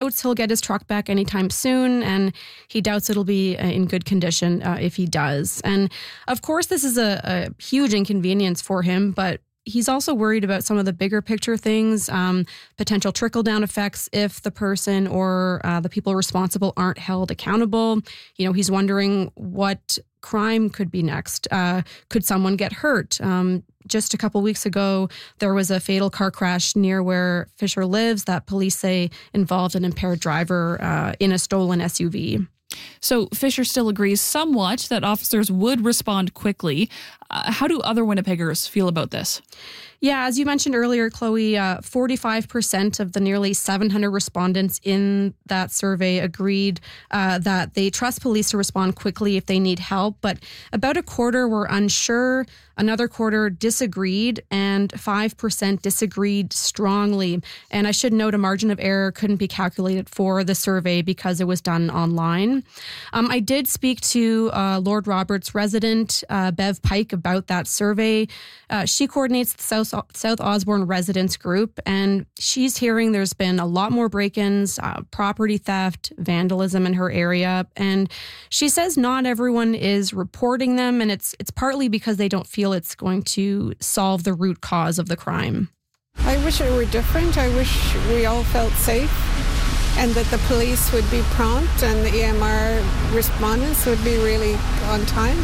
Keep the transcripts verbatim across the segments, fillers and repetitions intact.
doubts he'll get his truck back anytime soon, and he doubts it'll be in good condition uh, if he does. And of course, this is a, a huge inconvenience for him, but he's also worried about some of the bigger picture things, um, potential trickle-down effects if the person or uh, the people responsible aren't held accountable. You know, he's wondering what crime could be next. Uh, could someone get hurt? Um, just a couple weeks ago, there was a fatal car crash near where Fisher lives that police say involved an impaired driver uh, in a stolen S U V. So Fisher still agrees somewhat that officers would respond quickly. Uh, how do other Winnipeggers feel about this? Yeah, as you mentioned earlier, Chloe, uh, forty-five percent of the nearly seven hundred respondents in that survey agreed uh, that they trust police to respond quickly if they need help. But about a quarter were unsure, another quarter disagreed, and five percent disagreed strongly. And I should note a margin of error couldn't be calculated for the survey because it was done online. Um, I did speak to uh, Lord Roberts resident, uh, Bev Pike, about that survey. Uh, she coordinates the South South Osborne residents group, and she's hearing there's been a lot more break-ins, uh, property theft, vandalism in her area, and she says not everyone is reporting them, and it's it's partly because they don't feel it's going to solve the root cause of the crime. I wish it were different. I wish we all felt safe and that the police would be prompt and the E M R respondents would be really on time.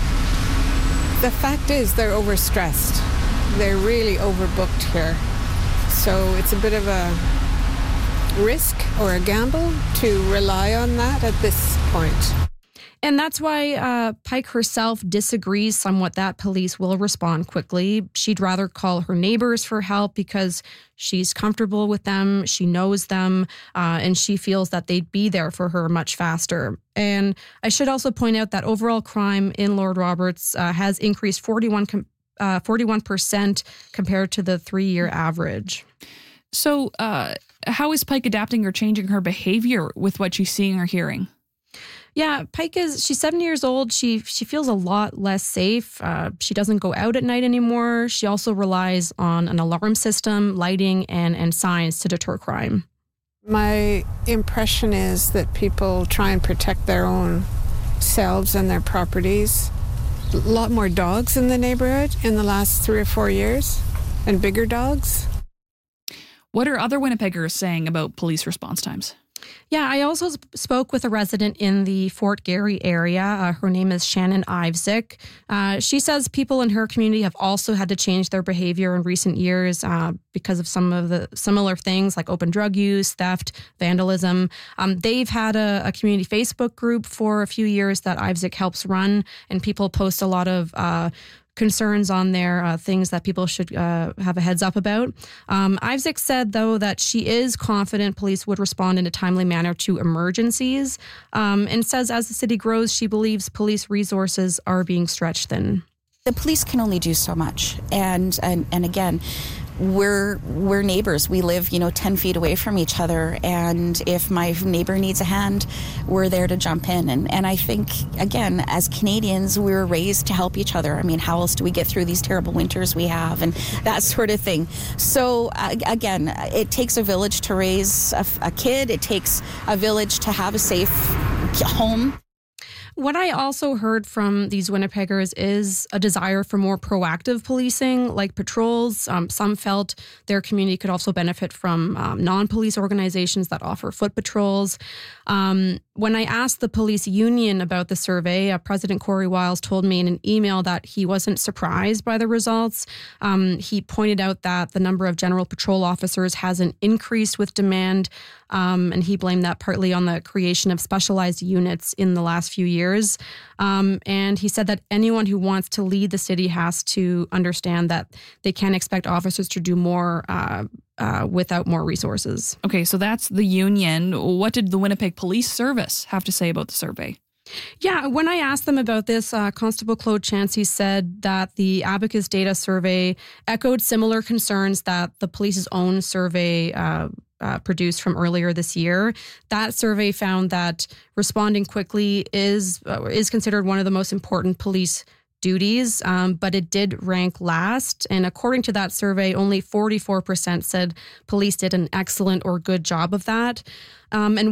The fact is they're overstressed. They're really overbooked here. So it's a bit of a risk or a gamble to rely on that at this point. And that's why uh, Pike herself disagrees somewhat that police will respond quickly. She'd rather call her neighbors for help because she's comfortable with them, she knows them, uh, and she feels that they'd be there for her much faster. And I should also point out that overall crime in Lord Roberts uh, has increased forty-one com- uh, forty-one percent compared to the three-year average. So uh, how is Pike adapting or changing her behavior with what she's seeing or hearing? Yeah, Pike is, she's seventy years old. She she feels a lot less safe. Uh, she doesn't go out at night anymore. She also relies on an alarm system, lighting, and, and signs to deter crime. My impression is that people try and protect their own selves and their properties. A lot more dogs in the neighborhood in the last three or four years, and bigger dogs. What are other Winnipeggers saying about police response times? Yeah, I also spoke with a resident in the Fort Garry area. Uh, her name is Shannon Ivesick. Uh, she says people in her community have also had to change their behavior in recent years uh, because of some of the similar things like open drug use, theft, vandalism. Um, they've had a, a community Facebook group for a few years that Ivesick helps run, and people post a lot of uh, concerns on there, uh, things that people should uh, have a heads up about. Um, Ivesick said, though, that she is confident police would respond in a timely manner to emergencies, um, and says as the city grows, she believes police resources are being stretched thin. The police can only do so much. And, and, and again, we're we're neighbors. We live, you know, ten feet away from each other. And if my neighbor needs a hand, we're there to jump in. And, and I think, again, as Canadians, we were raised to help each other. I mean, how else do we get through these terrible winters we have and that sort of thing? So, uh, again, it takes a village to raise a, a kid. It takes a village to have a safe home. What I also heard from these Winnipeggers is a desire for more proactive policing, like patrols. Um, some felt their community could also benefit from um, non-police organizations that offer foot patrols. Um, when I asked the police union about the survey, uh, President Corey Wiles told me in an email that he wasn't surprised by the results. Um, he pointed out that the number of general patrol officers hasn't increased with demand, um, and he blamed that partly on the creation of specialized units in the last few years. Um, and he said that anyone who wants to lead the city has to understand that they can't expect officers to do more uh, uh, without more resources. Okay, so that's the union. What did the Winnipeg Police Service have to say about the survey? Yeah, when I asked them about this, uh, Constable Claude Chancey said that the Abacus data survey echoed similar concerns that the police's own survey uh, uh, produced from earlier this year. That survey found that responding quickly is uh, is considered one of the most important police duties, um, but it did rank last. And according to that survey, only forty-four percent said police did an excellent or good job of that. Um, and